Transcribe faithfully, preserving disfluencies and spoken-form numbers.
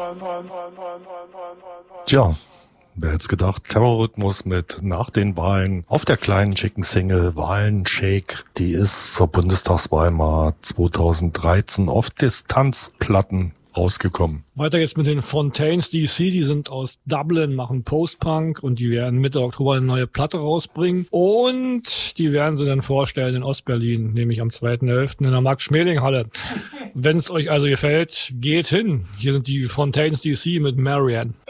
Tja, wer hätte gedacht, Terrorrhythmus mit nach den Wahlen auf der kleinen schicken Single Wahlenshake, die ist zur Bundestagswahl mal zweitausenddreizehn auf Distanzplatten rausgekommen. Weiter jetzt mit den Fontaines D C, die sind aus Dublin, machen Post-Punk und die werden Mitte Oktober eine neue Platte rausbringen und die werden sie dann vorstellen in Ostberlin, nämlich am zweiten elften in der Max-Schmeling-Halle. Wenn es euch also gefällt, geht hin. Hier sind die Fontaines D C mit Marianne.